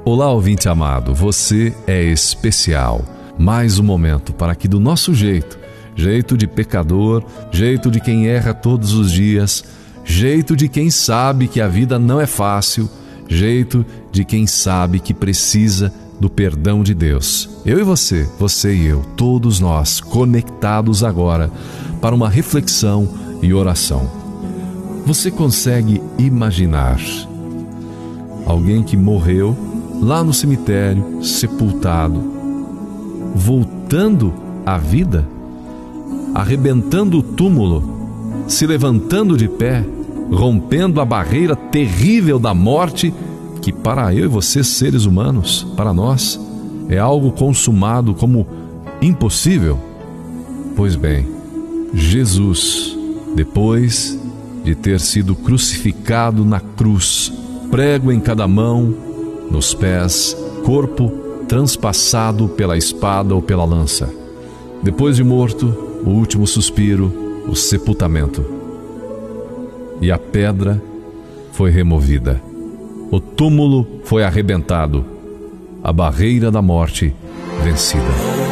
Olá, ouvinte amado, você é especial. Mais um momento para que do nosso jeito de pecador, jeito de quem erra todos os dias, jeito de quem sabe que a vida não é fácil, jeito de quem sabe que precisa do perdão de Deus. Eu e você e eu, todos nós conectados agora para uma reflexão e oração. Você consegue imaginar alguém que morreu lá no cemitério, sepultado, voltando à vida, arrebentando o túmulo, se levantando de pé, rompendo a barreira terrível da morte, que para eu e você, seres humanos, para nós, é algo consumado como impossível? Pois bem, Jesus, depois de ter sido crucificado na cruz, prego em cada mão, nos pés, corpo transpassado pela espada ou pela lança. Depois de morto, o último suspiro, o sepultamento. E a pedra foi removida. O túmulo foi arrebentado. A barreira da morte vencida.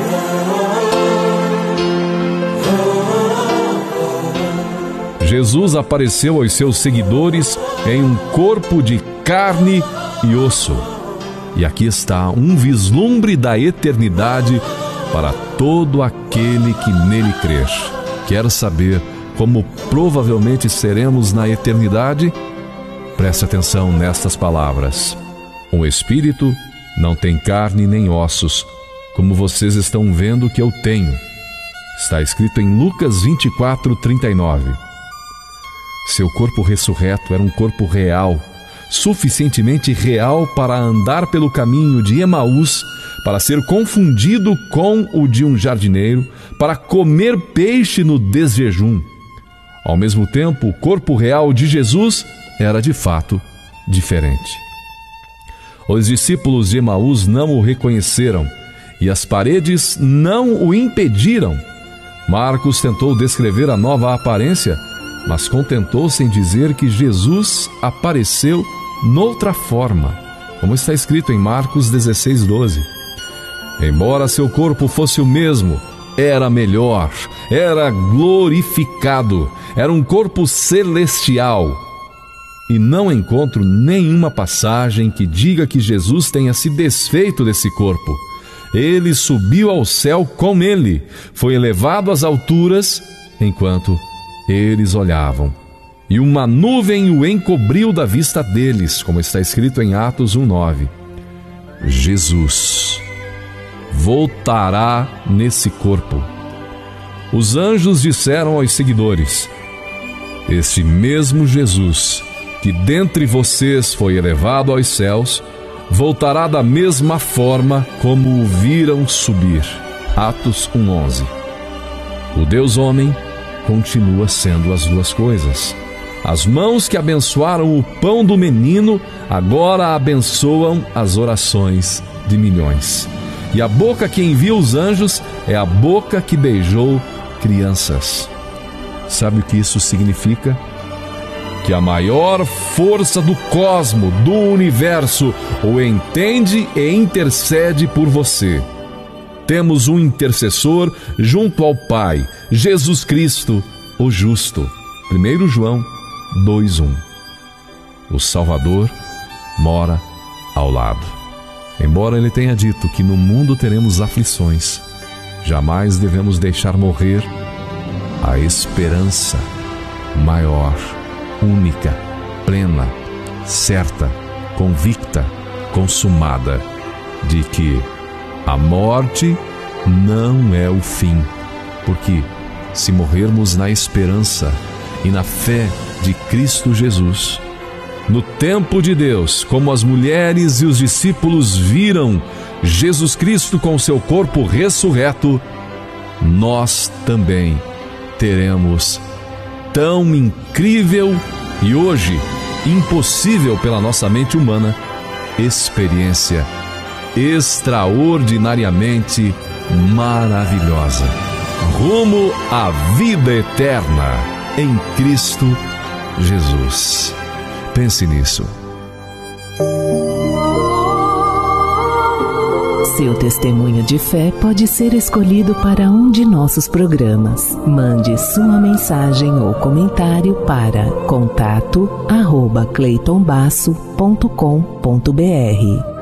Jesus apareceu aos seus seguidores em um corpo de carne e osso. E aqui está um vislumbre da eternidade para todo aquele que nele crer. Quer saber como provavelmente seremos na eternidade? Preste atenção nestas palavras. Um espírito não tem carne nem ossos, como vocês estão vendo que eu tenho. Está escrito em Lucas 24:39. Seu corpo ressurreto era um corpo real, suficientemente real para andar pelo caminho de Emaús, para ser confundido com o de um jardineiro, para comer peixe no desjejum. Ao mesmo tempo, o corpo real de Jesus era de fato diferente. Os discípulos de Emaús não o reconheceram e as paredes não o impediram. Marcos tentou descrever a nova aparência, mas contentou-se em dizer que Jesus apareceu noutra forma, como está escrito em Marcos 16:12. Embora seu corpo fosse o mesmo, era melhor, era glorificado, era um corpo celestial. E não encontro nenhuma passagem que diga que Jesus tenha se desfeito desse corpo. Ele subiu ao céu com ele, foi elevado às alturas, enquanto eles olhavam. E uma nuvem o encobriu da vista deles, como está escrito em Atos 1:9. Jesus voltará nesse corpo. Os anjos disseram aos seguidores: este mesmo Jesus, que dentre vocês foi elevado aos céus, voltará da mesma forma como o viram subir. Atos 1:11. O Deus homem continua sendo as duas coisas. As mãos que abençoaram o pão do menino agora abençoam as orações de milhões. E a boca que envia os anjos é a boca que beijou crianças. Sabe o que isso significa? Que a maior força do cosmo, do universo, o entende e intercede por você. Temos um intercessor junto ao Pai, Jesus Cristo, o justo. 1 João 2:1. O Salvador mora ao lado. Embora ele tenha dito que no mundo teremos aflições, jamais devemos deixar morrer a esperança maior, única, plena, certa, convicta, consumada, de que a morte não é o fim, porque se morrermos na esperança e na fé de Cristo Jesus, no tempo de Deus, como as mulheres e os discípulos viram Jesus Cristo com seu corpo ressurreto, nós também teremos tão incrível e hoje impossível pela nossa mente humana experiência extraordinariamente maravilhosa, rumo à vida eterna em Cristo Jesus. Pense nisso. Seu testemunho de fé pode ser escolhido para um de nossos programas. Mande sua mensagem ou comentário para contato@cleitonbasso.com.br.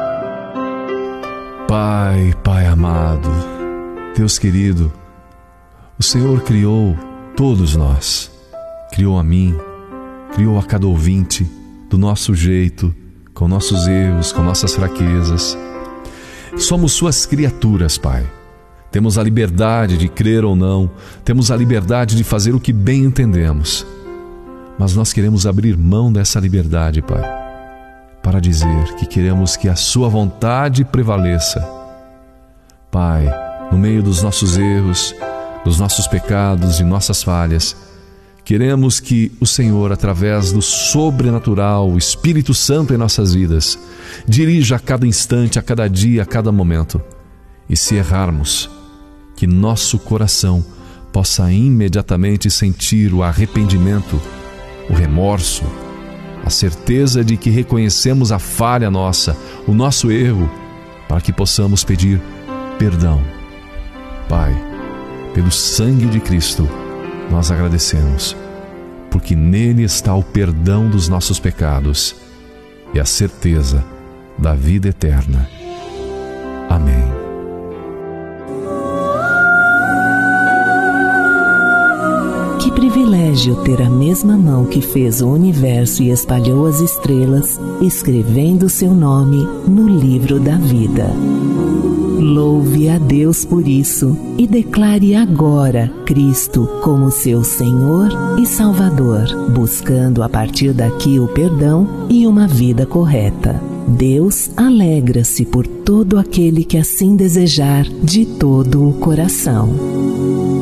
Pai amado, Deus querido, o Senhor criou todos nós, criou a mim, criou a cada ouvinte do nosso jeito, com nossos erros, com nossas fraquezas. Somos suas criaturas, Pai. Temos a liberdade de crer ou não, temos a liberdade de fazer o que bem entendemos. Mas nós queremos abrir mão dessa liberdade, Pai, para dizer que queremos que a sua vontade prevaleça. Pai, no meio dos nossos erros, dos nossos pecados e nossas falhas, queremos que o Senhor, através do sobrenatural, o Espírito Santo em nossas vidas, dirija a cada instante, a cada dia, a cada momento. E se errarmos, que nosso coração possa imediatamente sentir o arrependimento, o remorso, a certeza de que reconhecemos a falha nossa, o nosso erro, para que possamos pedir perdão. Pai, pelo sangue de Cristo, nós agradecemos, porque nele está o perdão dos nossos pecados e a certeza da vida eterna. Amém. Que privilégio ter a mesma mão que fez o universo e espalhou as estrelas, escrevendo seu nome no livro da vida. Louve a Deus por isso e declare agora Cristo como seu Senhor e Salvador, buscando a partir daqui o perdão e uma vida correta. Deus alegra-se por todo aquele que assim desejar de todo o coração.